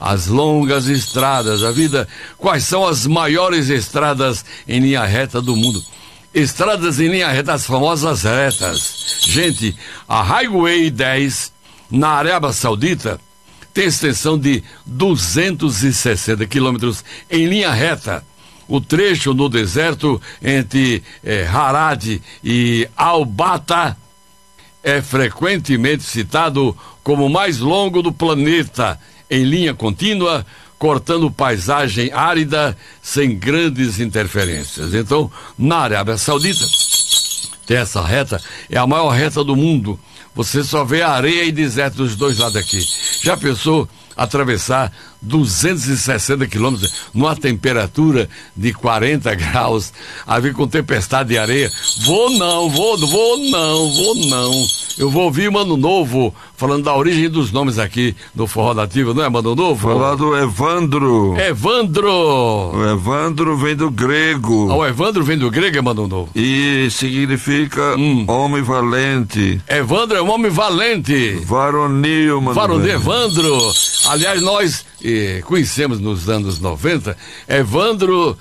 as longas estradas da vida. Quais são as maiores estradas em linha reta do mundo? Estradas em linha reta, as famosas retas. Gente, a Highway 10 na Arábia Saudita tem extensão de 260 quilômetros em linha reta. O trecho no deserto entre Harad e Al-Bata é frequentemente citado como o mais longo do planeta, em linha contínua, cortando paisagem árida sem grandes interferências. Então, na Arábia Saudita, tem essa reta, é a maior reta do mundo. Você só vê areia e deserto dos dois lados aqui. Já pensou atravessar 260 quilômetros numa temperatura de 40 graus, a vir com tempestade de areia? Vou não. Eu vou ouvir Mano Novo falando da origem dos nomes aqui do Forró Nativo, não é, Mano Novo? Falar do Evandro. O Evandro vem do grego. O Evandro vem do grego, é, Mano Novo? E significa homem valente. Evandro é um homem valente. Varonil, Mano. Varonil, Evandro. Aliás, nós conhecemos nos anos 90 Evandro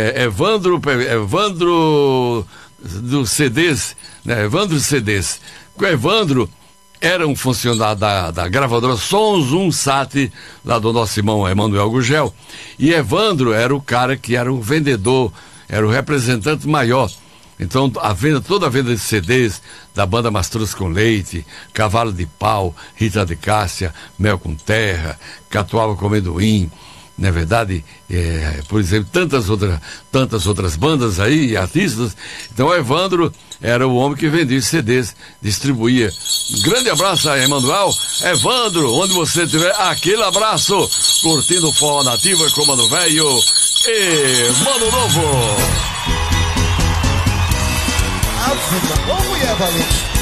dos CDs, né? Evandro CDs. O Evandro era um funcionário da gravadora Sons 1 Sat, lá do nosso irmão Emanuel Gugel. E Evandro era o cara que era um vendedor, era o representante maior. Então, toda a venda de CDs da banda Mastruz com Leite, Cavalo de Pau, Rita de Cássia, Mel com Terra, Catuaba com Amendoim, não é verdade? Por exemplo, tantas outras bandas aí, artistas. Então, o Evandro era o homem que vendia CDs, distribuía. Um grande abraço a Emanuel. Evandro, onde você estiver, aquele abraço, curtindo o Forró Nativo com Mano Velho e Mano Novo. Ô, mulher valente.